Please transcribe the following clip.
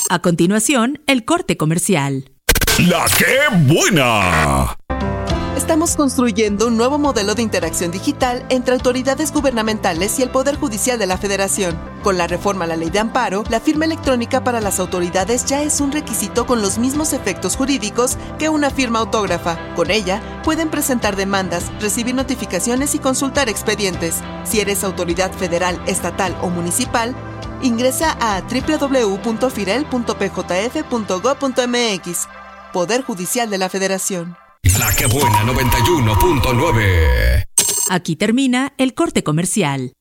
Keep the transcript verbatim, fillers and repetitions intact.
A continuación, el corte comercial. ¡La qué buena! Estamos construyendo un nuevo modelo de interacción digital entre autoridades gubernamentales y el Poder Judicial de la Federación. Con la reforma a la Ley de Amparo, la firma electrónica para las autoridades ya es un requisito con los mismos efectos jurídicos que una firma autógrafa. Con ella, pueden presentar demandas, recibir notificaciones y consultar expedientes. Si eres autoridad federal, estatal o municipal, ingresa a doble u doble u doble u punto firel punto p j f punto gob punto m x. Poder Judicial de la Federación. La que buena noventa y uno punto nueve. Aquí termina el corte comercial.